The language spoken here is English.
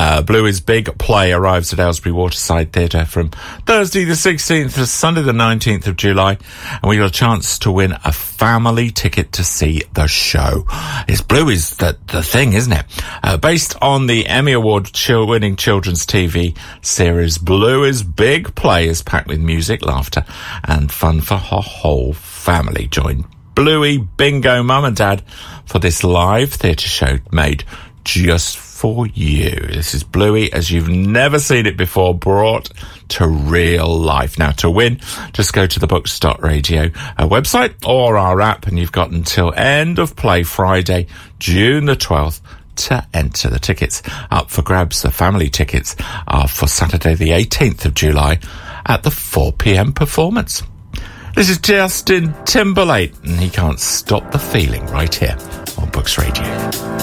Bluey's big play arrives at Aylesbury Waterside Theatre from Thursday the 16th to Sunday the 19th of July, and we got a chance to win a family ticket to see the show. It's Bluey's the thing, isn't it? Based on the Emmy Award winning children's TV series, Bluey's big play is packed with music, laughter and fun for her whole family. Join Bluey, Bingo, Mum and Dad for this live theatre show made just for you. This is Bluey as you've never seen it before, brought to real life. Now, to win, just go to the Books.radio website or our app, and you've got until end of play Friday, June the 12th, to enter. The tickets up for grabs. The family tickets are for Saturday the 18th of July at the 4 p.m. performance. This is Justin Timberlake, and he can't stop the feeling right here on Books Radio.